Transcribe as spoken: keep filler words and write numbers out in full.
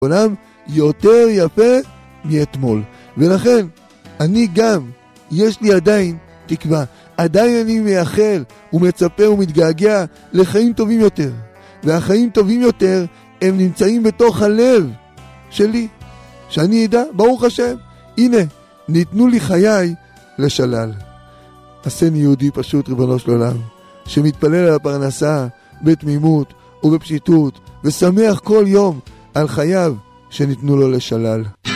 עולם יותר יפה מאתמול. ולכן, אני גם, יש לי עדיין תקווה. עדיין אני מייחל ומצפה ומתגעגע לחיים טובים יותר. והחיים טובים יותר הם נמצאים בתוך הלב שלי. שאני ידע, ברוך השם, הנה, ניתנו לי חיי לשלל. עשני יהודי פשוט, ריבונו של עולם, שמתפלל על הפרנסה בתמימות ובפשיטות, ושמח כל יום על חייו שניתנו לו לשלל.